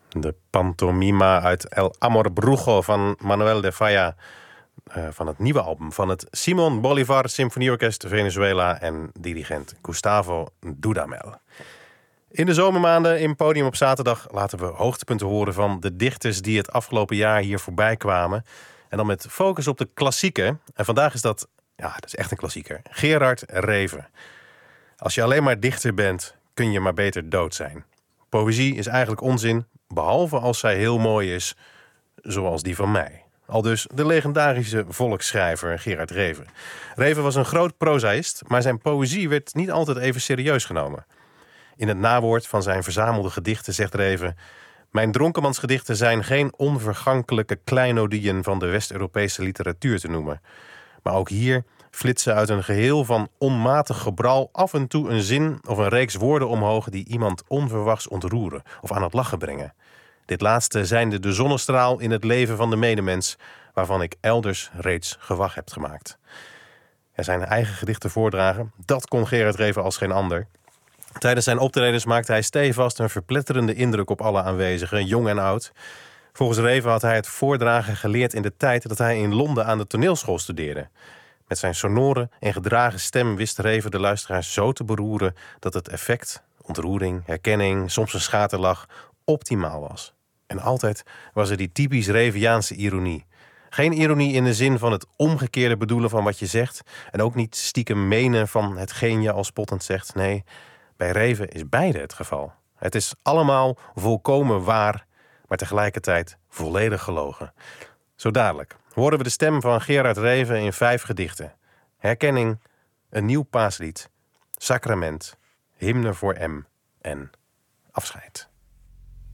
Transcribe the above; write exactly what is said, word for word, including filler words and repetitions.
De pantomima uit El Amor Brujo van Manuel de Falla. Uh, van het nieuwe album van het Simon Bolivar Symfonieorkest Venezuela en dirigent Gustavo Dudamel. In de zomermaanden in Podium op zaterdag laten we hoogtepunten horen van de dichters die het afgelopen jaar hier voorbij kwamen. En dan met focus op de klassieker. En vandaag is dat, ja, dat is echt een klassieker. Gerard Reven. Als je alleen maar dichter bent, kun je maar beter dood zijn. Poëzie is eigenlijk onzin, behalve als zij heel mooi is, zoals die van mij. Aldus de legendarische volksschrijver Gerard Reven. Reven was een groot prozaïst, maar zijn poëzie werd niet altijd even serieus genomen. In het nawoord van zijn verzamelde gedichten zegt Reven: mijn dronkenmansgedichten zijn geen onvergankelijke kleinodieën van de West-Europese literatuur te noemen. Maar ook hier flitsen uit een geheel van onmatig gebral af en toe een zin of een reeks woorden omhoog die iemand onverwachts ontroeren of aan het lachen brengen. Dit laatste zijnde de zonnestraal in het leven van de medemens, waarvan ik elders reeds gewag heb gemaakt. En zijn eigen gedichten voordragen, dat kon Gerard Reven als geen ander. Tijdens zijn optredens maakte hij stevast een verpletterende indruk op alle aanwezigen, jong en oud. Volgens Reven had hij het voordragen geleerd in de tijd dat hij in Londen aan de toneelschool studeerde. Met zijn sonore en gedragen stem wist Reven de luisteraars zo te beroeren dat het effect, ontroering, herkenning, soms een schaterlach, optimaal was. En altijd was er die typisch Reviaanse ironie. Geen ironie in de zin van het omgekeerde bedoelen van wat je zegt, en ook niet stiekem menen van hetgeen je al spottend zegt. Nee, bij Reven is beide het geval. Het is allemaal volkomen waar, maar tegelijkertijd volledig gelogen. Zo dadelijk horen we de stem van Gerard Reven in vijf gedichten. Herkenning, een nieuw paaslied, sacrament, hymne voor M en afscheid.